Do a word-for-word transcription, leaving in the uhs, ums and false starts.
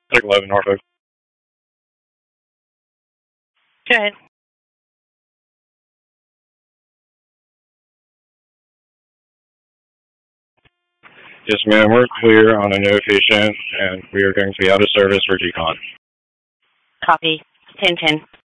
six eleven Norfolk. Go ahead. Yes, ma'am. We're clear on a notification, and we are going to be out of service for G CON. Copy. ten ten.